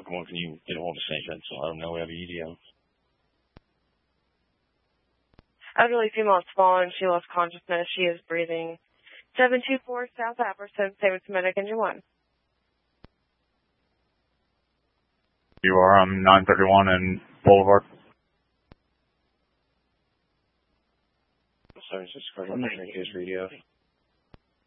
typical one. Can you get a hold of St. Vincent? So I don't know. We have a EDO. Elderly female has fallen. She lost consciousness. She is breathing. 724 South Apperson, St. Vincent Medic, Engine 1. You are on 931 and Boulevard. Sorry, just for his radio.